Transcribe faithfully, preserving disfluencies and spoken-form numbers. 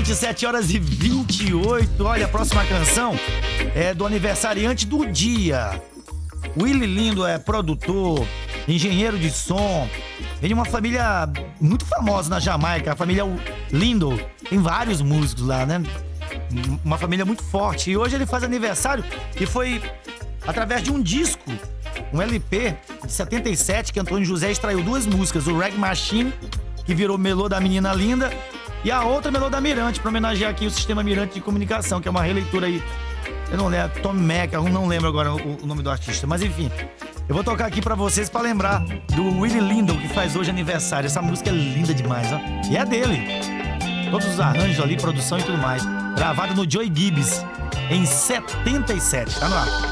noite, sete horas e vinte e oito. Olha, a próxima canção é do aniversariante do dia. Willie Lindo é produtor, engenheiro de som. Ele é uma família muito famosa na Jamaica, a família Lindo. Tem vários músicos lá, né? Uma família muito forte. E hoje ele faz aniversário e foi através de um disco, um L P de setenta e sete, que Antônio José extraiu duas músicas, o Rag Machine, que virou Melô da Menina Linda, e a outra Melô da Mirante, para homenagear aqui o Sistema Mirante de Comunicação, que é uma releitura aí. Eu não lembro, Tom Mac, eu não lembro agora o, o nome do artista, mas enfim. Eu vou tocar aqui pra vocês pra lembrar do Willie Lindo, que faz hoje aniversário. Essa música é linda demais, ó. E é dele. Todos os arranjos ali, produção e tudo mais. Gravado no Joy Gibbs em setenta e sete. Tá no ar.